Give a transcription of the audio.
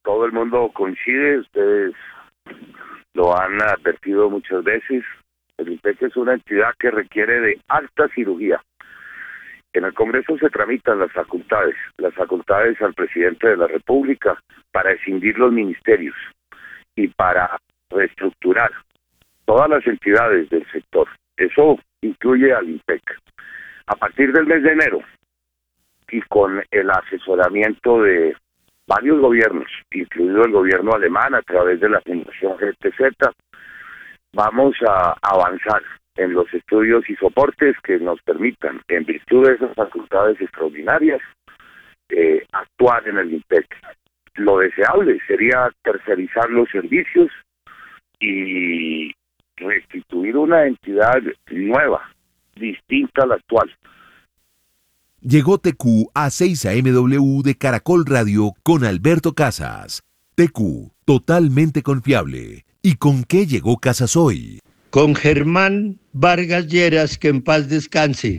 todo el mundo coincide, ustedes lo han advertido muchas veces. El INPEC es una entidad que requiere de alta cirugía. En el Congreso se tramitan las facultades al presidente de la República para escindir los ministerios y para reestructurar todas las entidades del sector. Eso incluye al INPEC. A partir del mes de enero, y con el asesoramiento de varios gobiernos, incluido el gobierno alemán a través de la Fundación GTZ, vamos a avanzar en los estudios y soportes que nos permitan, en virtud de esas facultades extraordinarias, actuar en el INPEC. Lo deseable sería tercerizar los servicios y restituir una entidad nueva, distinta a la actual. Llegó TQ a 6 AMW de Caracol Radio con Alberto Casas. TQ, totalmente confiable. ¿Y con qué llegó Casas hoy? Con Germán Vargas Lleras, que en paz descanse.